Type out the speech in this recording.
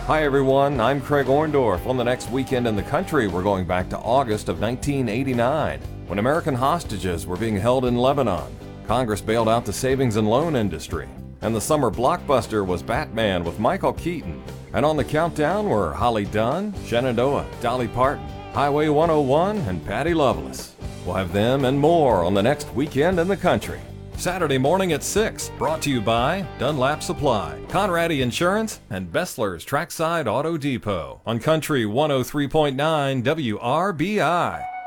Hi everyone, I'm Craig Orndorff. On the next Weekend in the Country, we're going back to August of 1989, when American hostages were being held in Lebanon. Congress bailed out the savings and loan industry, and the summer blockbuster was Batman with Michael Keaton. And on the countdown were Holly Dunn, Shenandoah, Dolly Parton, Highway 101, and Patty Loveless. We'll have them and more on the next Weekend in the Country. Saturday morning at 6, brought to you by Dunlap Supply, Conradi Insurance, and Bessler's Trackside Auto Depot on Country 103.9 WRBI.